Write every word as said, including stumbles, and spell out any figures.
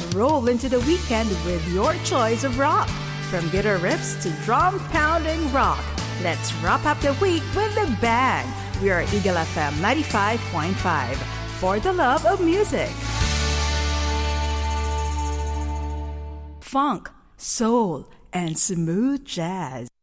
roll into the weekend with your choice of rock. From guitar riffs to drum-pounding rock, let's wrap up the week with a bang. We are Eagle F M ninety-five point five, for the love of music. Funk, soul, and smooth jazz.